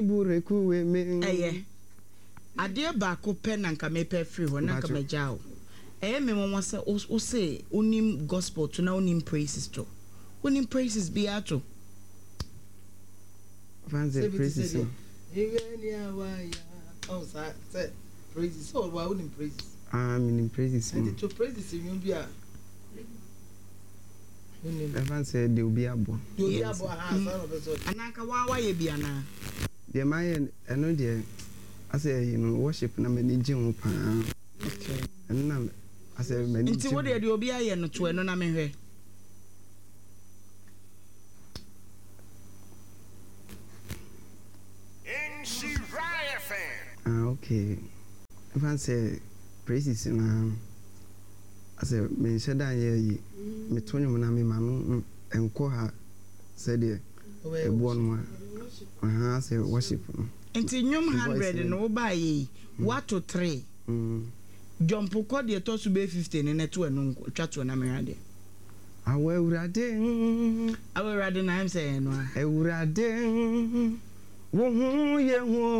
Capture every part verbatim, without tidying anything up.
bureku we me eye ade ba ko pe na nka me pe free ho na nka me jao eye me mo se o say unim gospel to na unim praises to unim praises be ato fancy praises Even ya oh sa say praises so why unim praises ah unim praises and to praises you be a Evan said they will be abo. You be abo ha so no so. Anaka wa wa ye bia na. The my eno dey I say you know worship na me nje ho pa. Okay. And na I say me nje. Nti wo dey obi aye no to eno na me hwe. N C Raya fan. Ah okay. Evan say praises na I say me sheda ye me tonyo na me manu enko ha say dey e bo no aha say worship no nti nyum one hundred no ba ye what to three mm jump ko de to so be fifty ne to eno twa to na me ade awe urade awe urade na am say no e urade wo hu ye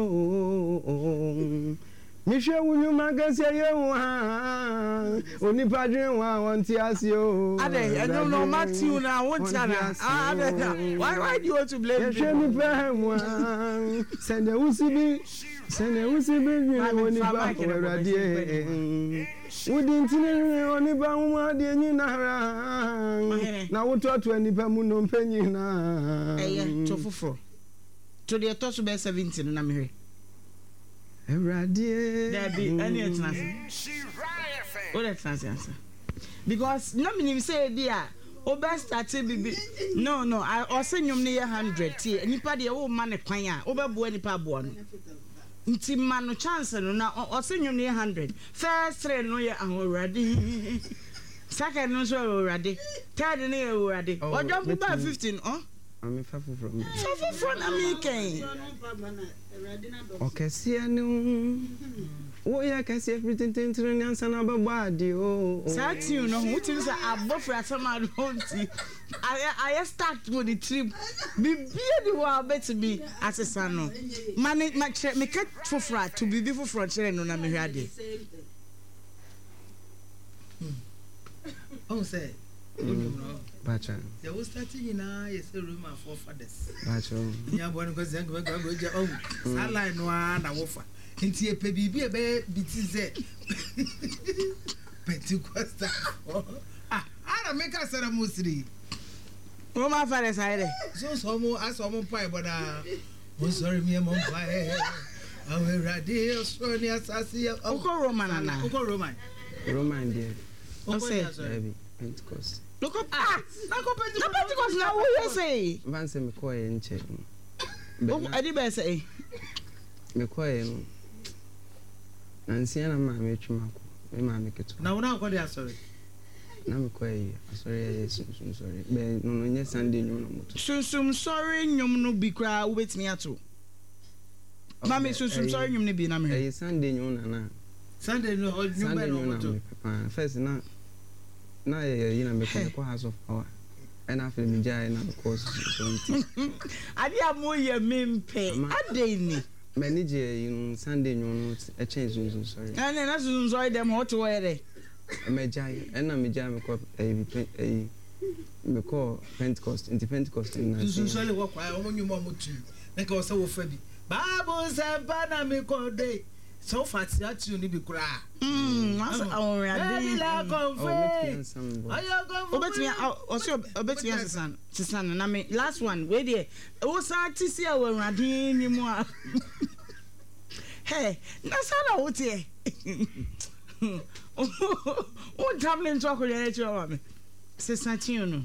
hu Mishe wunyu magasi ye wa oni padre wa wonti asio ade enyo no Matthew na wonti ana ade why why do you want to blame me ye me pehwa sende usibi sende usibi oni ba radie udi ntini oni ba hu ade nyina na wototo anipa mu no mpanyi na eye to foforo to de to so be seventy na me hwe Everadie there be any chance what a chance answer because no meaning say dia o best start bibi no no I also nyum ne one hundred tie nipa de wo ma ne kwan a wo bebo nipa bo no nti ma no chance no na also nyum ne one hundred first three no ye ahorade second no so ahorade third no ye ahorade o jump by fifteen oh I'm fafu from fafu from American okay see anu wo ya ka see everything tin na sana baba ade o sati you know what is abofra sama donti I I start with the trip bibia di wa bet me asesa no mane ma kire me ka fofra to bibi fofra kire no na me hwade oh say Bacha. There was starting in a yes room of forefathers. Bacha. Ya bon ko zen go go go oh sala no na wofa. Nti e pe bibi e be bitize. Pentecostal. Ah, ara make us a musri. O ma fare side. So so mo aso mo pai boda. Mo sorry me mo pai. Awe radio so ni asasi. O ko Roman na. O ko Roman. Roman there. O ko ya Pentecost. Look up ah, na ko Pentecost. Na Pentecost na wo you say. Van say me koye nche. O adi be say. Me koye no. Nansi na ma me twuma ko. Me ma me keto. Na wona ko dey sorry. Na me koye sorry yes sum sorry. Be no no nye Sunday nyum no moto. Sum sum sorry nyum no bi kra wo betimi ato. Ma me sum sum sorry nyum no bi na me. Eh Sunday nyum na na. Sunday no nyum be no moto. First na na you know me ko house of power and after me jai na because so ade amo ye mempe ade ni manager you Sunday you a change so sorry na na so sorry dem hot were me jai and na me jai me ko eh me ko Pentecost in Pentecost na so sorry wo kwa o nyum mo tu na ka o se wo fa bi bible say ba na me ko dey so far ati oni bi kura mm asa awon ade la confess ayo go obetimi oso obetimi asesan sesan na me last one we there wo sa ti si awon ade ni mu a hey na sana wo tie o tablet to ko yere ti o me sesan ti no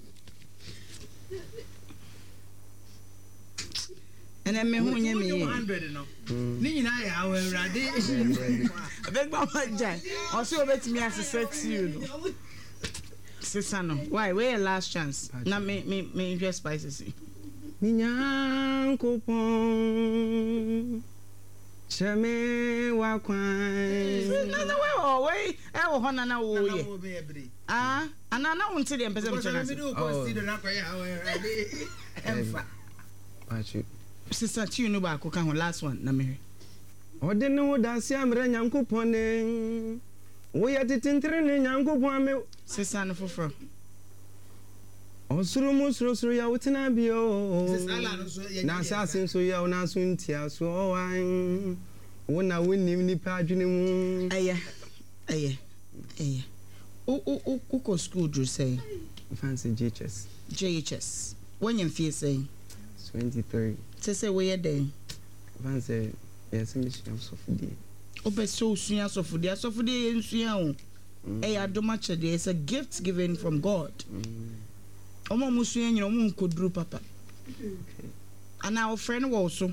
ene me hu nye me one hundred no ni nyina ya awurade abeg ba ma jai o se obetimi asese ti you no sisa no why where last chance na me me me just spices minyan kopon chame wa kwan na na we o we e wo ho na na wo ye ah ana na won ti dem pese me chana oh si do na kwa ya awurade emfa achu Sister Tio no ba ko kan ho last one na me. Ode ne wo da se amre Nyankopon ne. Wo ya titintre ne Nyankopon ame. Sister no foforo. Osuru musuru suru ya wutina bio. Sister ala no so ye. Na sasin so ya una so ntia so wan. Wo na wonim nipa adwene mu. Aya. Aya. Aya. O o o ko school do say. Fancy J H S. J H S. When you feel say twenty-three. Say say we dey. Fancy yes me so fudi. Obe so suya so fudi. So fudi ensuya o. Eh adoma chede is a gift given from God. Omo musuya nyina omo nkoduru papa. And our friend was also.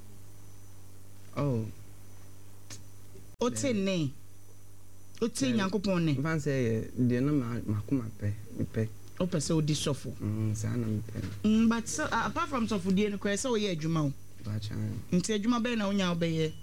Oh. Ote ne. Ote Nyankopon ne. Fancy de na makoma pe. Pe. O pese odi sofo. Mm, sa na me pe. Mm, but so, uh, apart from sofo die no kwese so ye adwuma o. Ba chan. Nti adwuma be na onya obeye.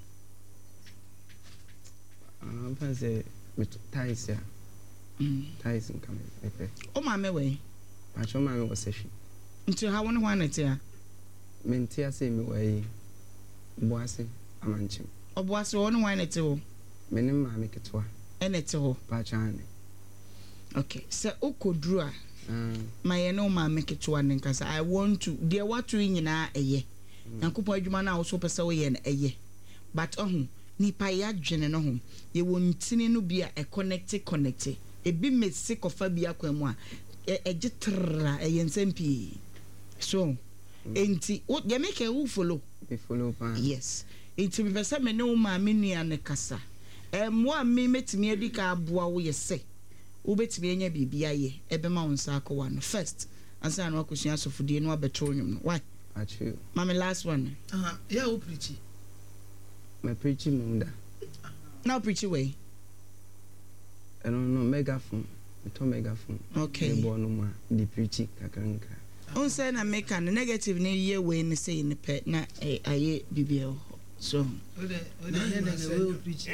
Ah, fancy with ties ya. Mm. Ties in come pe. O ma me we. Ba chan ma me wo session. Nti ha won ho anete a. Me ntia se me we boase amanchim. Oboase won ho anete o. Me ne ma me ketwa. Enete ho. Ba chan. Okay, so okodru a. Mm. My no ma make it to one cause I want to dear what to nyina eye. Nyankopon adwuma na wo so pese wo ye na eye. But ohun nipa ya dwene no ho. Ye wontini no bia e connect connect. E bi me sick of bia kwamu a e gitra e yensempi. So enti wo ye make e wo follow. We follow pa. Yes. Enti me pese me no ma me nua ne kasa. E mo a me metimi adi ka aboa wo ye se. Ubetimi enya bibia ye ebema wonsa akwa no first ansa na akosua sofudie no abeto nwum no why Achu mama last one ah yeah o preach my preaching munda now preach way I don't know megaphone to megaphone okay the bono ma the preaching kakranka on say na make an negative ne ye way ne say ne pe na aye bibia so o de o de ne ne preach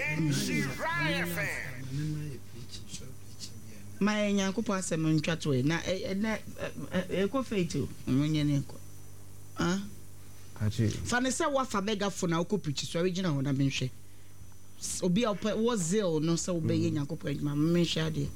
my Nyankopon asem ntwato na na e ko faith onye ne ko ah Achu fa ne say wa fa megaphone na ko preach so original ho na menhwe obi a was zeal no say obey Nyankopon ma menhwe ade.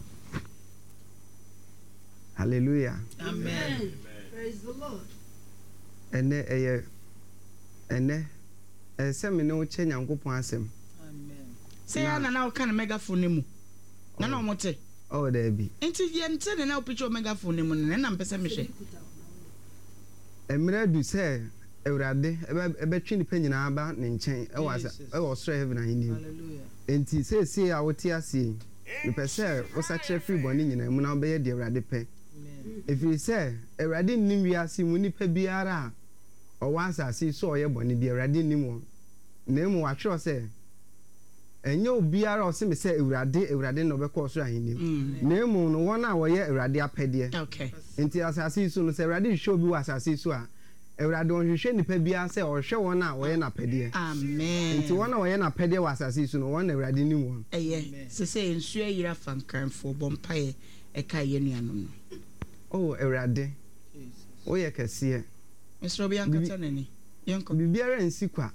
Hallelujah. Amen. Praise the Lord. Ene eye ene e se me no che Nyankopon asem. Amen. Say na na o kan megaphone ne mu na na o mote. Oh there be Enti ye nte na o picture megaphone ne mu ne na mpese mehwe. Emre du se Ewurade ebe twi nipa nyina aba ne nchen e wasa e wo soro heaven ahinim. Hallelujah. Enti se se a wote ase ni pese wo sa kire free boni nyina mu na obeye de Ewurade pe. Amen. Efiri se Ewurade nim wiase mu nipa biara a o wansa ase so oye boni bi Ewurade nim wo. Na mu wa twero se enye obiara o se me se Ewurade Ewurade no be ko soro ahinim. Na mu no wona wo ye Ewurade apede. Okay. Enti asase so no se Ewurade hwe obi wa asase so a Ewurade on hwe nipa bia se o hwe wona wo ye na pede. Amen. Enti wona wo ye na pede wa asase so no wona Ewurade nim wo. Eye se se nsu ayira fankanfo bompae e ka ye nuanom no. Oh Ewurade Jesus. o ye kese. Mister Obi ankata nani. Yenko. Bibiara nsi kwa.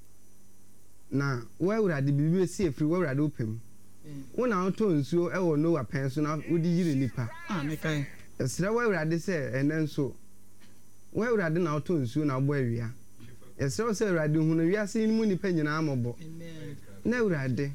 Na wo Ewurade bibi esi efiri wo Ewurade opem. Wo na auto nsuo e wo no wa pen so na wo di yire nipa. Ah me kai. Esra wo Ewurade se enenso. Wo Ewurade na auto nsuo na bo awia. Esra wo se Ewurade hu no wiase mu nipa nyina amobo. Amen. Na Ewurade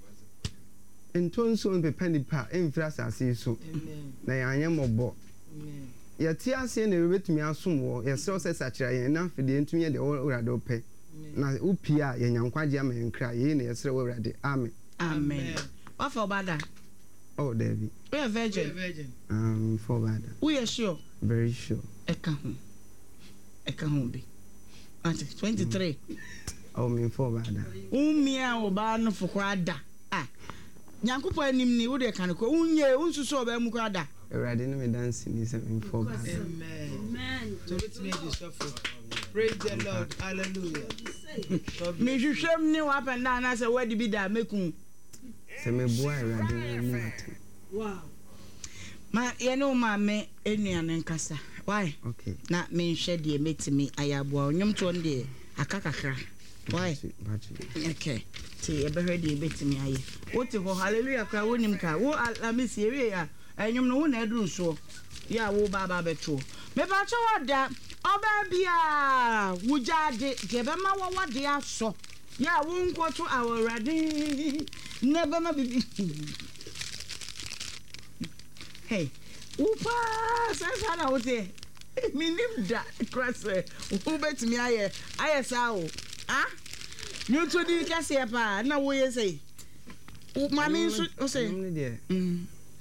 ento nsuo mpepa nipa emfira asase so. Amen. Na yanye mobo. Amen. Ya ti ase na rebetumi asom wo. Esra wo se sachira yen na fide ntumi ye de wo Ewurade ope. Na upia ye nyankwaje amenkra ye na esra wo Ewurade. Amen. Amen. What for bada? Oh David. We are You're a virgin. virgin. Um for bad. We are sure. Very sure. Eka ho. Eka ho bi. Ante twenty-three. Oh me for bad. Umia oba no fokwada. Ah. Nyankopon anim ni wo de kan ko unye unsusu oba mu kwada. Ewurade no me dance ni se me for bad. Amen. Amen. So let me just suffer. Praise the Lord. Hallelujah. God bless Me you. hwehwem ni wa penda na se wadi bi da mekun. Se me boa Ewurade no ni ati. Wow. Ma ye no ma me enuane nkasa. Why? Okay. Na me share the mate me ayabo nyom to onde akakakra. Why? Okay. See, ebe heard the mate me aye. What ho hallelujah kra wonim ka. Wo alamisi ewe ya. Enyom no wo na eduru so. Ya wo baba betro. Me ba cho wada oba bia wujade gebe ma wo wade aso. Ya wo nko to awurade. Never ma bibi. Hey. Upa sasa na wote. Minim da krase. Wo betimi aye. Aye sa o. Ah? You to di kase pa na wo ye say. O mami so o say. Mm.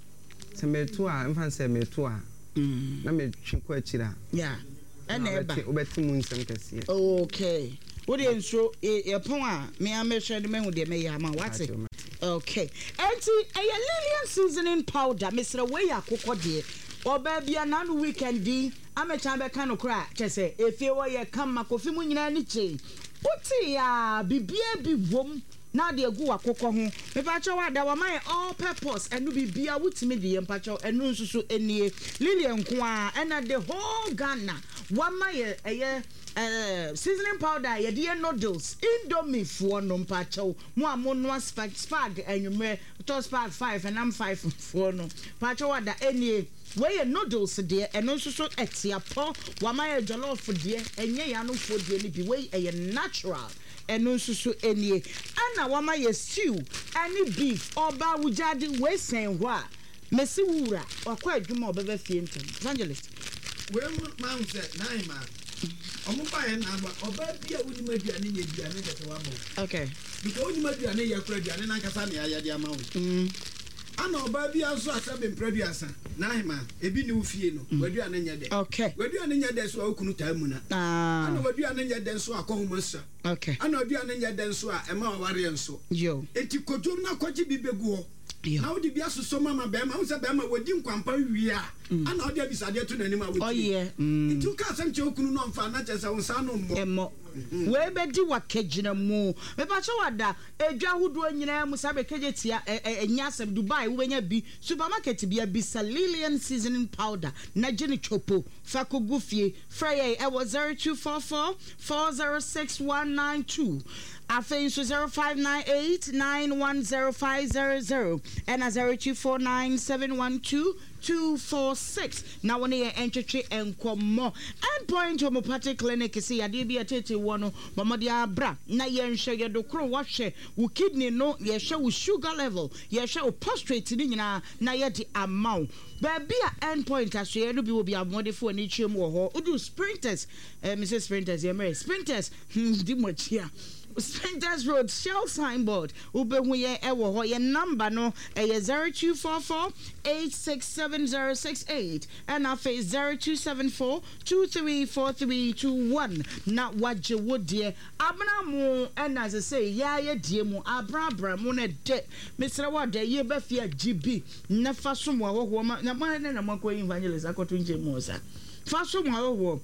Se me to a mfa se me to a. Mm. Na me twiko akira. Yeah. And eba. Obeti mu nsem kase. Okay. What dey nso e pon a me amehwe de me hu de me ya ma what? Okay. Enti a Lillian seasoning powder Mister Way akoko de. Oba bia na no weekend di amecha be kan okra chese efie wo ye kam makofi mu nyina ni che. Uti ya bibia bi wom na de agu akoko ho me pa cho wa da wa my all purpose enu bibia wutimi de yem pa cho enu nsusu enie Lillian ko a ena the whole Ghana wa my eye Uh, seasoning powder ye dear noodles indomie for no pacho mo amono spag spag enwume to spag five and I'm five for no pacho wada enie we noodles dear eno so so etiapo wa my jollof dear enye ya no for dear ni bi we e natural eno so so enie ana wa my stew any beef oba wujade we sen ho a mesi wura wakwa adwuma obebe fie ntam evangelist we man say nine man omo pa en aba oba bia woni maduane ye bia ne kete wa mo okay because woni maduane ye kura duane na nkasa ne ya de ama wo mm ana oba bia so asabe mpraduasa na hima ebi ne ufie no waduane nya de okay waduane nya de so okunu ta mu na ah ana waduane nya de so akohomasa okay ana waduane nya de so a ema waware nso yo eti kodwom na kwaji bibegu ho na wodi bia so mama be ma wo se be ma wodi nkwampa wi a ana wodi abisade to nanim a wodi oh yeah enti ka sam che okunu no mfa na che se wo sa no mmo emo we be di wakagina mu me pa che wada edwa hodo nyina mu sabe keje tia enya asem Dubai wo benya bi supermarket bia bi Lillian seasoning powder na gene chopo fakogu fie frey e was zero two four four four zero six one nine two Afei so zero five nine eight nine one zero five zero zero and a zero two four nine seven one two two four six. Now when you entry and come more and point homeopathic clinic see a D B a tete one mama dia bra na yen share your docro wash wo kidney no ye share wo sugar level ye share wo prostate ni nyina na ye di amount baby a end point as you be will be amode for ni twem wo ho udu sprinters eh Missus Sprinters ye mere sprinters di mo chia Sprinters Road Shell signboard ube huye ewo ho ye number no e zero two four four eight six seven zero six eight and our face zero two seven four two three four three two one na waje wodie abna mu and as I say ya ye die mu abra abra mu na de Mister Wade ye ba fia G B na faso mu ho ho na ma na ma ko evangelist akoto nje mu sa faso mu ho ho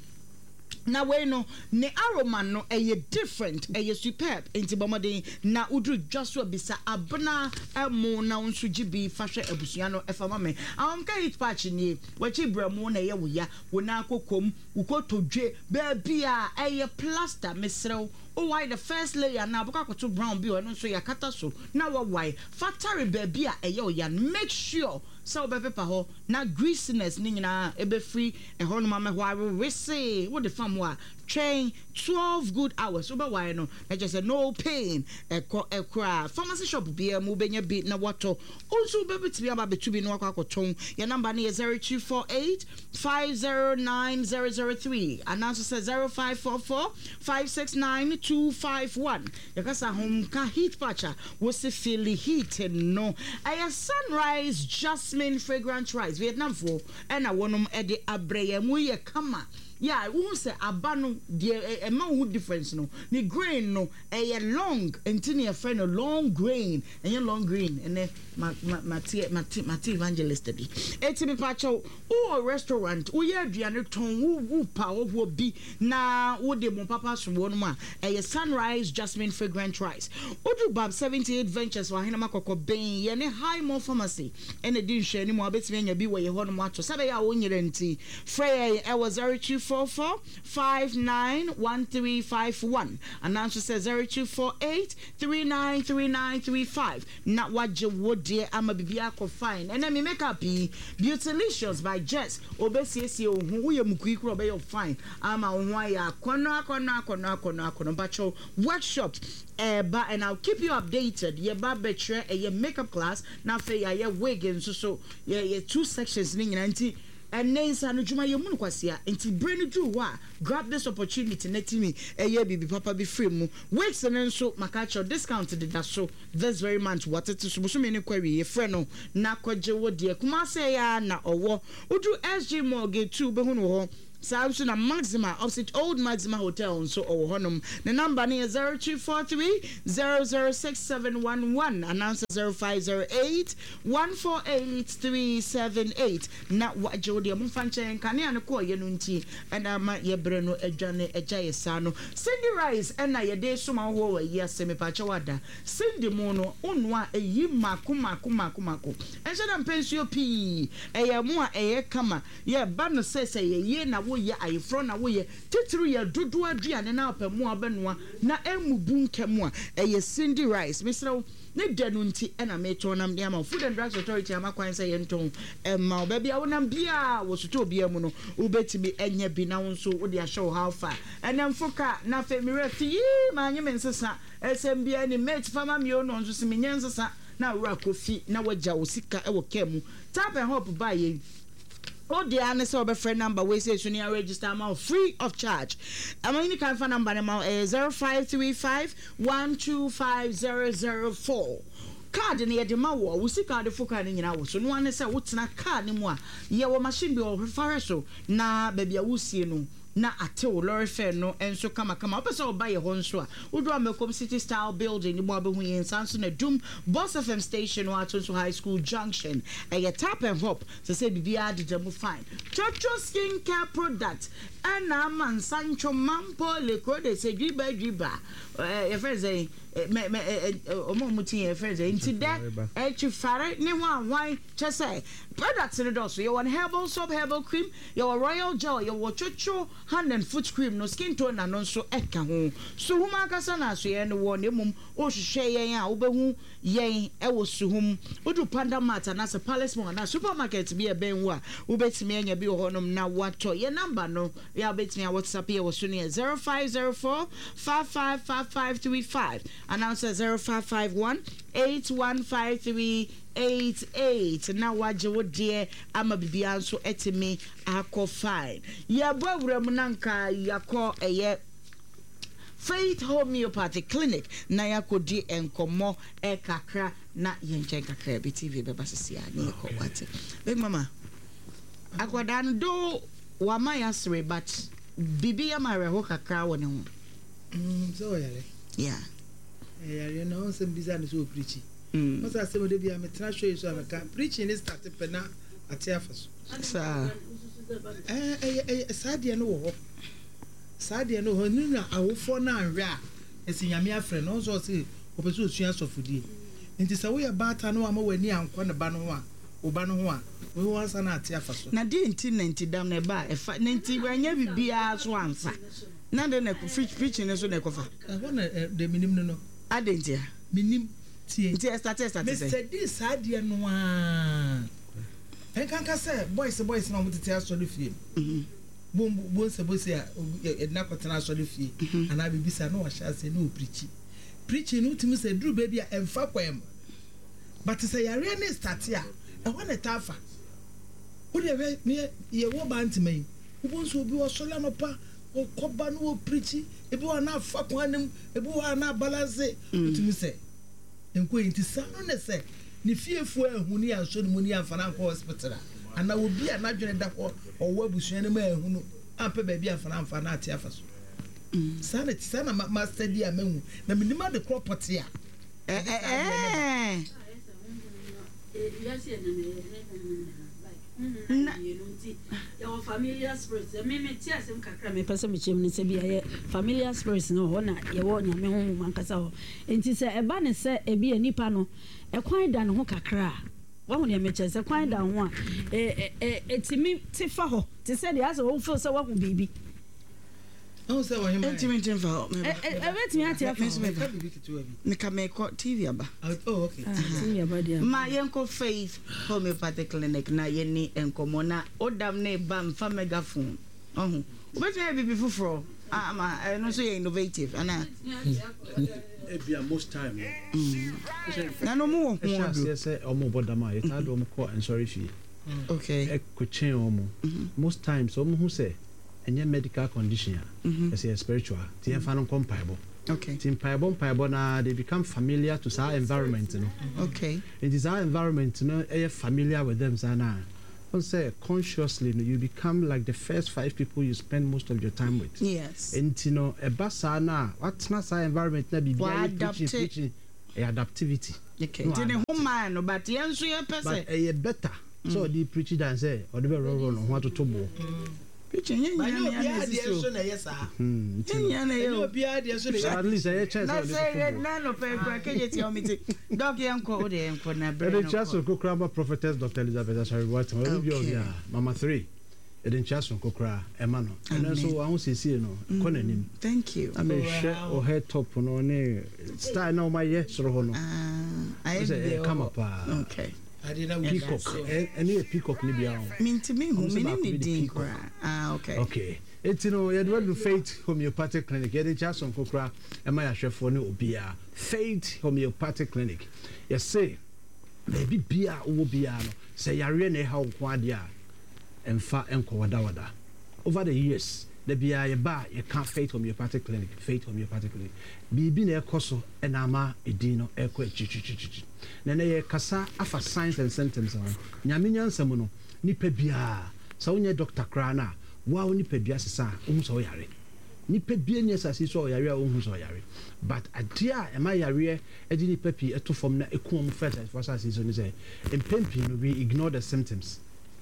na we no ne aroma no eye different eye superb enti bomodin na udru dwaso bisa abna emu na unsu gibi fahwe abusua no efama me am ka hit patch ni wachi bramu na ye wuya wona akokom ukotodwe ba bia eye plaster mesrew o why the first layer na boka koto brown bi o no so yakata so na wa why factory ba bia eye oya make sure so be paper ho na greasiness ni nyina ebe free e ho no ma me ho we say what the farm wa train twelve good hours so be why no na just say no pain e ko e kra pharmacy shop bi mu benya bi na wato also be betimi aba betu bi no akwakoton your number na zero two four eight five zero nine zero zero three and answer says zero five four four five six nine two five one yakasa home ka heat patcha wo se feel heat no I Sunrise Jasmine fragrance rice Vietnam for and a wonum e de abreye mu ye kama yeah who say abano the amount who difference no the grain no a long until your friend a long grain and your long green and then my my my my evangelist be eti me pacho o restaurant o ye aduane ton wo wo pa wo bi na wo de mon papa so no ma a Sunrise Jasmine fragrant rice odu bab seventy-eight ventures wa hina makoko ben ye ne high more pharmacy and e din hwe ni mo abetime anya bi wo ye ho no mo ato sabe ya wo nyere nti frey e was zero two four four five nine one three five one announcer says zero two four eight three nine three nine three five na waje wo de ama bibia ko fine and then me make up Beautylicious by Jess obesiesie ohu wo ye mukui kro be yo fine ama ohu ya kono akono akono akono akono bacho workshop eh ba and I'll keep you updated ye ba betre eh ye makeup class na fe ya ye wig and so so ye ye two sections ni nyina nti and names and juma ye munu kwasia nti brain do wa grab this opportunity net me eh ye bibi papa be free mu wigs and so makacho discount the that so this very month what it so so many query ye friend no na kwaje wo de kuma say ya na owo udu S G Mortgage two be hunu ho Samson and Maxima opposite Old Maxima Hotel so oh honum the number is zero two four three zero zero six seven one one announcer zero five zero eight one four eight three seven eight na what jodi am fanche nkane an ko ye no nti and ama ye bre no adwane agya ye sa no Cindy Rice and na ye de suma ho wa ye asemi pa che wada Cindy mo no onwa eyi mako mako mako mako ense na pensio pi eye mo a eye kama ye ba no sese ye ye na wo ye ayefro na wo ye titru ye dodo aduane na opemu abenoa na emubu nkemu a eye Cindy Rice misro ne denu nti ena meto nam de ama Food and Drugs Authority ama kwan say yenton emma oba bia wonam bia wo soto bia mu no ubetimi enye bi na wonso wo de show how far enam foka na fe mi refi ma nye mensesa esem bia ni mate fama mi ono nso se menyensa na wura kofi na wagya wo sika e wo kemu tap and hope buy ye. Oh, the answer of a friend number we say you register amount free of charge. I mean you can find number amount is zero five three five one two five zero zero four. Card near the mawa, we see card for card in our so no one say what's not card anymore. Yeah, what machine be over for so na baby I will see no. Na ate wo lorry fair no enso kama kama opese oba ye ho nso a wodo amekom city style building ni mo abehu yen sanso na dum Boss F M station wa Atonso High School junction e tap and hop so say bibia de dem fine Chocho skin care product ana man sancho mampo le code say driba driba e friends eh me me omo mutin e friends nti da e chifare ni wan wan chese products in the door so you want herbal soap herbal cream your royal gel your chocho hand and foot cream no skin tone na no so eka ho so huma kasa na so ye no won emum o hwehwe yen a obehu yen e wo suhum odu panda mart na se palace mo na supermarket bi e ben wo a obetimi anya bi ho nom na wato ye number no ya obetimi a WhatsApp ye wo so ne zero five zero four five five five five three five announcer zero five five one eight one five three eight eight na waje wo de ama bibia nso etimi akọ fine ya bawura mu nanka yakọ eye Faith Homeopathic Clinic na yakodi enkomo e kakra na yenche kakra bi T V beba sesia ni ko wate big mama akwadan do wa mayasre but bibia mare ho kakra woni ho mm so yale yeah eh yale no sem bizan so preach mm masa sem de bia me tra show so ameka preaching is start pena atiafaso sa eh eh sadia no wo sadia no ho ni na awofo na anwe a esinyame afre no so se opeso osua sofudie nti sa wo ya bata no ama wani ankwa ne ba no ho a oba no ho a we wansa na atiafaso na di nti ninety dam na ba e fa ninety wanya bibia so ansa na de na preaching so na ekofa eh wona de minim no no adentia minim tie tie start start Mister D sadia no a en kan ka say boys boys na mo tete aso le fie mhm bom bom se bo se e na kwatena aso le fie ana bibisa na wa sha se na o preach preach no timi se dru baby a emfa kwam but say yare ne start a e ho na tafa wo de me ye wo ba ntime wo so bi wo so la no pa o koba no o preach e bi wo na fa kwanem e bi wo na balance timi se enko enti sa no ne se ni fiefo ehuni aso ni muni amfa na hospital ana obi anadwene da ho owo abusua ne ma ehunu ampe baby amfana amfana ate afaso sana sana master di amehu na minima de property a eh eh yes na your familiar spirit me me tia sem kakra me pese me chem ne se bia familiar spirit no ho na ye wo nyame ho mankasa ho enti se eba ne se ebi anipa no e kwan da ne ho kakra wa ho ne me che se kwan da ho a e e etimi ti fa ho ti se de ase wo feel se wa ho bibi oh say wa him etimi tin fa ho e e betimi ati afa me ka bibi kitu abi me ka me ko T V aba oh okay T V aba dia ma yenko Faith Homeopathic Clinic na yeni enkomo na odam na ba mfa megaphone oh obetimi bibi fufuro ah ma no so innovative ana ebia most time na no mo ho do say omo bodama it had omo ko and sorry fi okay e ko chen omo most times omo hu say any medical condition mm say spiritual ti en fa no compatible okay ti compatible compatible na they become familiar to our environment no okay it is our environment no e familiar with them sana on say consciously you become like the first five people you spend most of your time with yes and you know e basa na what na sa environment na be preaching adaptivity okay no, no human no but yen so ye person but e better so the preaching than say or the roll no what to bo preaching yen yen yen so na yesa hmm yen yen obi ade so na at least I chance na say na no pe kwa keje ti omiti doc yen ko ode yen ko na bre no chance ko krama prophetess Doctor Elizabeth Asari what we be mama three eden chance ko kra ema no and so wa hu sisi no ko nanim thank you I mean share o head top no ne style na o ma ye soro ho no ah I say come up okay adina we peacock any a peacock ni bia minti me hu me ni din kra ah okay okay it's you know you do Faith Homeopathic Clinic you dey chance on kokra e ma ya hwefo ne obia Faith Homeopathic Clinic you say baby bia wo bia no say yare na ha nko ade a emfa enko wada wada over the years the bia ye ba ye can Faith Homeopathic Clinic Faith Homeopathic Clinic bibi na ekoso e na ama edin no eko chichichichi na na ye kasa afa signs and symptoms on nyame nyansam no nipa bia sa wonye doctor krana wa woni pa bia sesa ohun so yare nipa bia ni asase so yare a ohun so yare but adia e ma yare e di nipa pi eto fom na eku mu first for asase so ni say empempi no we ignore the symptoms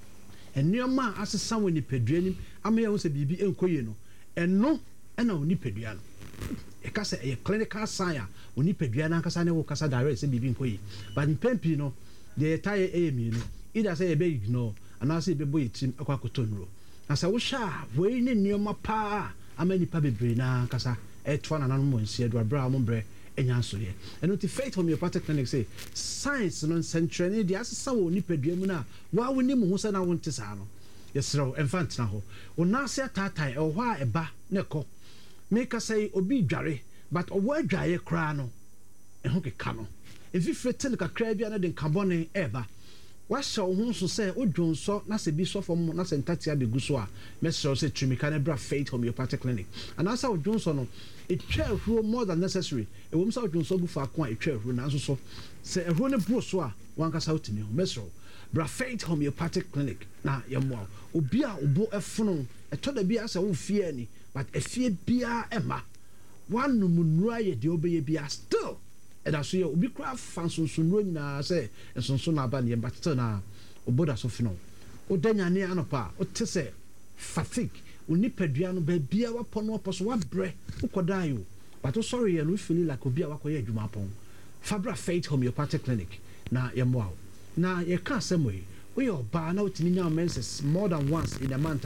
enioma asesa woni padua nim ama ya wo se bibi enkoye no eno ena woni padua no e ka se e clinical science woni padua na kasa ne wo kasa direct se bibi enkoye but empempi no the entire emi no either say e be ignore ana say be boy tim akwa kotonro na sa wo sha we ni nioma pa ama nipa bebre na kasa e to na nanom nsi edo abra mo bre enya so ye eno ti Faith Homeopathic Clinic say science no central ni dia asesa wo ni padua mu na wa wo ni mu ho na wo nte sa no yesro infant na ho wo na se tatai e ho a eba ne ko me ka say obi dware but owo adwaye kra no e ho keka no efi fretel ka kra bia na de carbon eba wa sha wo ho so say odwonso na se bi so fom na se ntatia be gu so a mesro say trimika na bra Faith Homeopathic Clinic and asa odwonso no it twa huro more than necessary e wo msa odwonso gu fa ko a it twa huro na so so se huro ne bro so a wan kasa utimi ho mesro bra Faith Homeopathic Clinic na yemo obi a obo efono eto da bia asa wo fie ani but efie bia ema one numunura ye de obeye bia still and I see obi kra fansonsunro nyina say ensonso na ba ne but still na oboda so fino o danya ne anopa o te say fatigue oni padua no ba bia wa pono oposo wa bre ukoda yo but o sorry you no feel like obi a wakoye adwuma pon Fabra Faith Homeopathic Clinic na yemo na ye ka semwe we oba na otini nya menses more than once in a month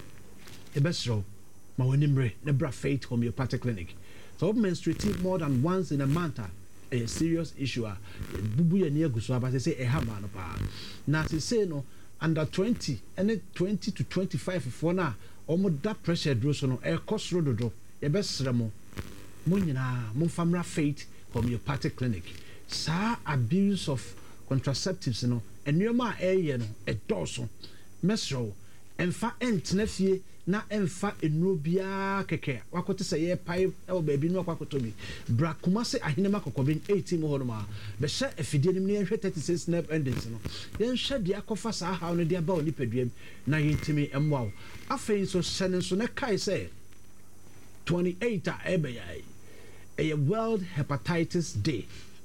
e besro ma woni mre na bra Faith Homeopathic Clinic so menstruating more than once in a month a serious issue a bubu ye ne aguso aba say e ha ma no pa na say say no under twenty and twenty to twenty-five for na omo da pressure dro so no e kosro dodo ye besre mo mo nyina mo famra Faith Homeopathic Clinic sa abuse of contraceptives no enuoma eye no e doso mesro emfa entna fie na emfa enuro bia keke wakote se ye pai e wo baabi no akwakoto bi bra Kumasi ahenema kokobin eighteen mo hono ma be hye afidie nim ne hwe thirty-six snap endings no yen hye de akofa sa ha no de aba oni paduam na yentimi emwa wo afei so hye so ne kai se twenty-eight a ebe ya a World Hepatitis Day.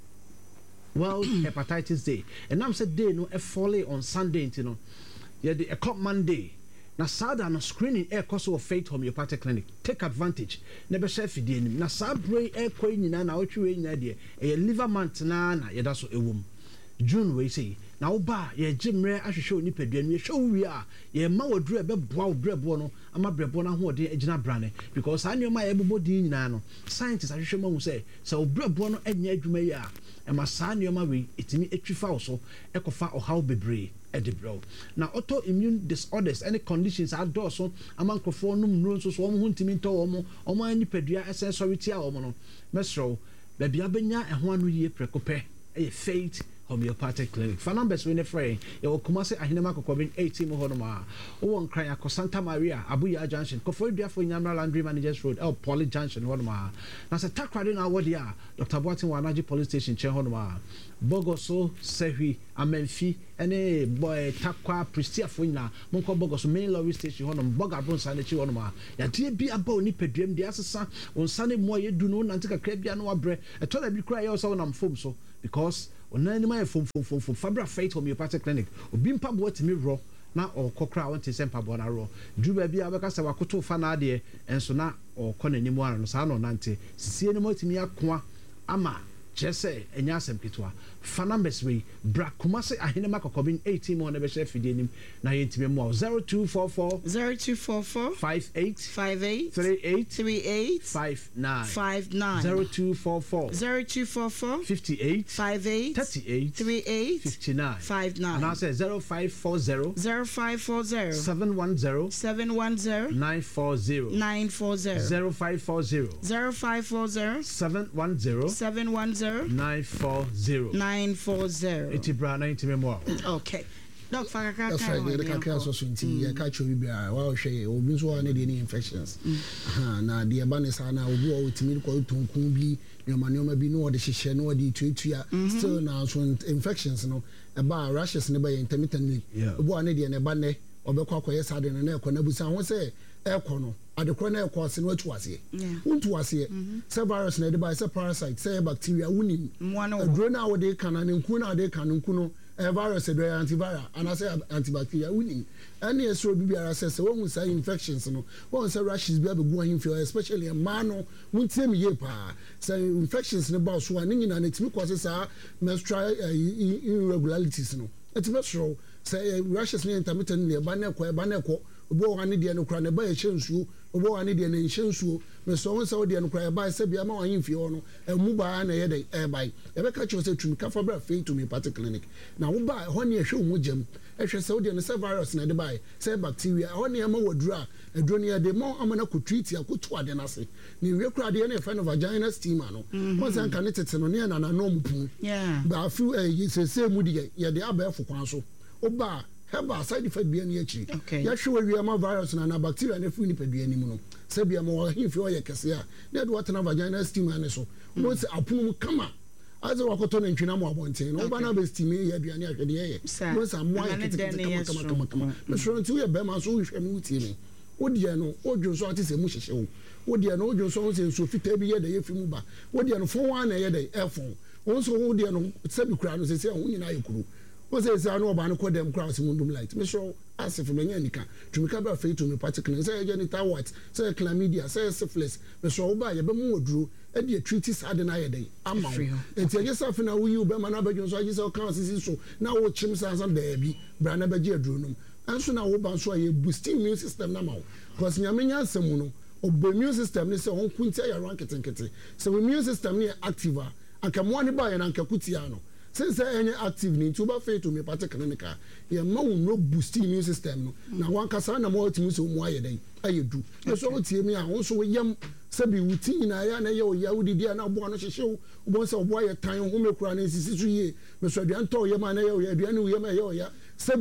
World Hepatitis Day. And I'm said day no a folly on Sunday, you know. Yeah, the a club Monday. Na sada no screening air course of Faith Homeopathic Clinic. Take advantage. Never share for the na sabre air queen na na ochu enya de. A liver month na na yeda so ewum. June we say. Na oba ye jimre ahwehwe oni padua no show wi a ye ma wodru ebe boa obrebo no ama brebo na ho de agina brane because anyoma ye bobodi nyina no scientists ahwehwe ma hu say say obrebo no anya adwuma yi a e ma sa anyoma we etimi etwifa wo so ekofa ohaw bebre edebro na autoimmune disorders any conditions outdoor so amankofo num nuro so so wo hu ntimi nto wo mo omo ani padua essentiality a wo mo no mesro ba bia benya eho anu yie prekope e Faith Homeopathic Clinic. For numbers we ne free. You will come say ahinema kokobin eighteen mo hono ma. O won kran ya Santa Maria, Abuya Junction. Kofo dua for Nyamra Landry Managers Road, El Poly Junction hono ma. Na se takrade na wodi a Doctor Boatin Wanaji Police Station che hono ma. Bogoso Sehi Amenfi ene boy takwa Pristia for nyina. Monko Bogoso main lorry station hono Boga Bron Sanechi hono ma. Ya die bi aba oni pedwem de asesa on sane mo ye du no nantika kra bia no wabre. E to da bi kra ye so na mfom so because onani my fom fom fom fom Fabra Faith Homeopathic Clinic obi mpa bo atimi ro na okokra won te sempa bo na ro duba bia abeka se wakoto fa na ade enso na okọ nanimu ara no sa no nante sisie ne motimi akoa ama chese enya asem kitwa fa numbers we bra Kumasi ahenema kokobin eighteen mo na be share fidie nim na yentimi mo zero two four four zero two four four five eight five eight three eight three eight five nine five nine zero two four four zero two four four fifty-eight five eight thirty-eight three eight fifty-nine five nine and I say zero five four zero zero five four zero seven one zero seven one zero nine four zero nine four zero zero five four zero zero five four zero seven one zero seven one zero nine four zero nine four zero. Iti bra na inti memo. Okay. Doc Fakaka. That's right. The kakra so so nti ya ka chori bia wa hwe obi so na de infections. Aha na de ba ne sa na obi o timi ko tonkun bi nyoma nyoma bi no de hyehyɛ no de tuatua still na so infections no e ba rashes ne ba intermittently. Obi o ne de ne ba ne obekwa akoye sa de na ekɔ na busa ho sɛ ekɔ no adekɔ na ekɔ ase no atu ase. Untu ase. Sɛ virus na de ba sɛ parasite sɛ bacteria wunim. Adro na wo de kana ne nku na de kana nku no a virus do antiviral and I say antibacterial winning any esro bibiara says when say infections no when say rashes be abebu him feel especially a man no wuntie me ye pa say infections no ba so ani nyina na timi cause say menstrual irregularities no etime sro say rashes no intermittently ba na ko ba na ko obo wane de no kra na ba ye hyensuo obo wane de na hyensuo me so won say de no kra ba say bia ma wan him fie no emu ba na ye de e bai e be ka cho say tumi ka Fabra Faith Homeopathic Clinic na wo ba ho ne ehwe mu gem ehwe say de no say virus na de bai say bacteria ho ne ma wadura edro ne de mo amana ko treat ya ko to ade na se ne we kra de na friend of vagina steamer no mo san kan tete no ne na na no mpu yeah ba fu eh say say mu de ye de aba efo kwan so oba heba side effect bia na achi ya hwe wi ma virus na na bacteria na fu ni padua ni mu no se bia mo himfi o ye kese a na de what na vagina steamer ne so mo se apunu kama aze wakoto na ntwina mo abonten no ba na be steam ye aduane ahwede ye mo se mo aye kete kama kama kama me so nti ye be ma so hwe me utie me odie no odwo so ate se mu hyehye wo odie no odwo so se so fita bi ye de ye fi mu ba odie no fon wa na ye de efon won so odie no se bi kura no se se ho nyina ye kuru o se se anu oba no ko dem kura se mundum light me so asif me nya nika tumi ka ba Faith Homeopathic Clinic say genital what say chlamydia say syphilis me so oba ye be mu oduro e de treat sad na ye dey ama enti ye saf na wo yi be ma na ba dwon so agi say kan sisi so na wo chim san san da bi bra na ba gi aduro no anso na wo ba so ye boost immune system na ma wo because nya me nya asem no obo immune system ni say won kunti ya ran ketenkete so immune system ni active anka mo ani ba ye na anka kutia no since any active ni tuba Faith Homeopathic Clinic ye ma wo no boost immune system no na wan kasa na mo otimi so mo aye den ayedu so wo tie mi a wo so yam sabi wuti na ya na ye o ya wudi dia na bo no hyehye wo so bo aye tan ho mekura na sisi so ye me so aduan to ye ma na ye o ya aduan wo ye ma ye o ya sabi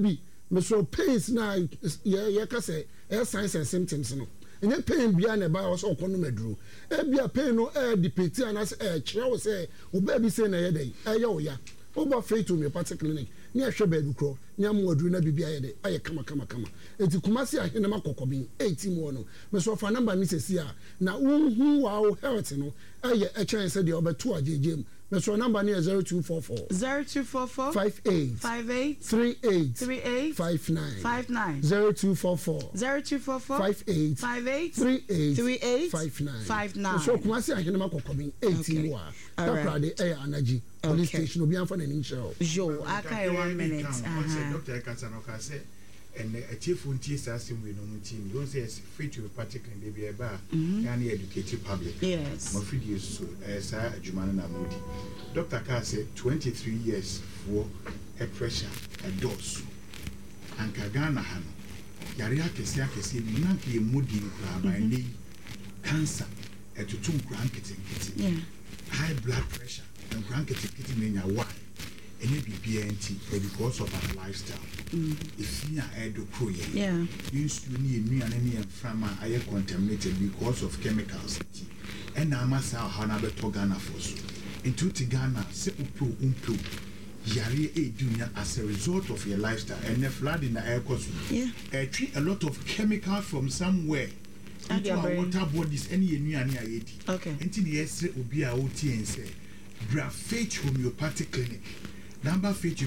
me so pains na ye ye ka say e signs and symptoms no enye pain bia na ba o so kono maduro e bia pain no e depend anas e kire wo say wo ba bi say na ye dey e ye wo ya oba faith homeopathic clinic ni ahwe ba bi kro nyam waduru na bibia ye dey aye kama kama kama enti kumasi ahene makokobin eighteen mo no me so fa number ni sesi a na unhu wa o health no aye e chen say dey obeto ajejem me so number ni zero two four four zero two four four five eight five eight three eight three eight five nine five nine zero two four four zero two four four five eight five eight three eight three eight five nine five nine so kumasi ahene makokobin eighteen wa takra de e anaji police station obi anfa na ni show jo akai one minute uh-huh. Doctor Kasanoka say and a chief unti sasim we no mutin don't say free to practical and be aba yani educated public yes mo video so as a adwuma na modi Doctor Ka say twenty-three years for a pressure a dose and kagana hano yare akese akese ni na ke modi nkra ba ni cancer etutum nkra nkete nkete high blood pressure and nkra nkete nkete menya why any B N T because of our lifestyle. If you are edo kroye, yeah, you need new and any from are contaminated because of chemicals. And I must have Hanabe Togana Fosu. Into Tigana, Sepupro Umpu, Yari A Junior as a result of your lifestyle and the flood in the air course. Yeah, I treat a lot of chemicals from somewhere. Into our water bodies, any new and eighty. Okay. Until the S will be a O T and say, Graph Faith Homeopathic Clinic. Number fifty